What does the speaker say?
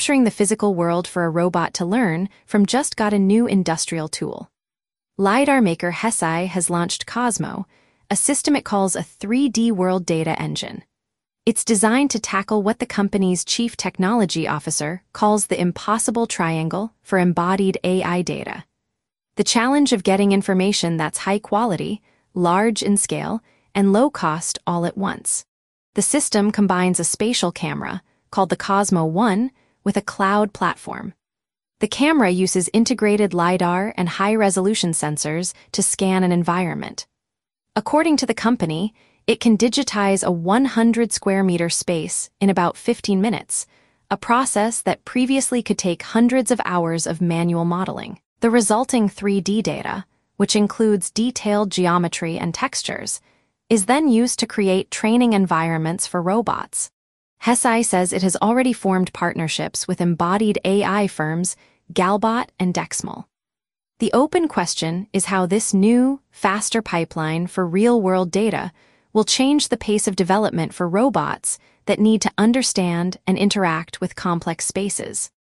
capturing the physical world for a robot to learn from just got a new industrial tool. LiDAR maker Hesai has launched Cosmo, a system it calls a 3D world data engine. It's designed to tackle what the company's chief technology officer calls the impossible triangle for embodied AI data. The challenge of getting information that's high quality, large in scale, and low cost all at once. The system combines a spatial camera, called the Cosmo One, with a cloud platform. The camera uses integrated LiDAR and high-resolution sensors to scan an environment. According to the company, it can digitize a 100 square meter space in about 15 minutes, a process that previously could take hundreds of hours of manual modeling. The resulting 3D data, which includes detailed geometry and textures, is then used to create training environments for robots. Hesai says it has already formed partnerships with embodied AI firms Galbot and Dexmal. The open question is how this new, faster pipeline for real-world data will change the pace of development for robots that need to understand and interact with complex spaces.